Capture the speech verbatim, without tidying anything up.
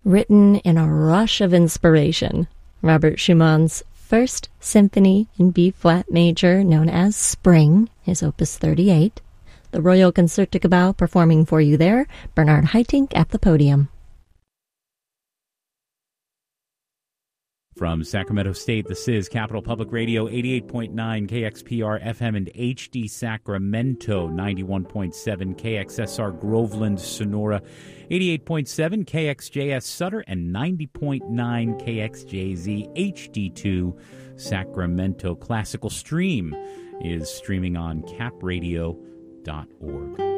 written in a rush of inspiration. Robert Schumann's First Symphony in B-flat major, known as Spring, his opus thirty-eight. The Royal Concertgebouw performing for you there, Bernard Haitink at the podium. From Sacramento State, this is Capital Public Radio, eighty-eight point nine K X P R F M and H D Sacramento, ninety-one point seven K X S R Groveland, Sonora, eighty-eight point seven K X J S Sutter, and ninety point nine K X J Z H D two Sacramento. Classical Stream is streaming on cap radio dot org.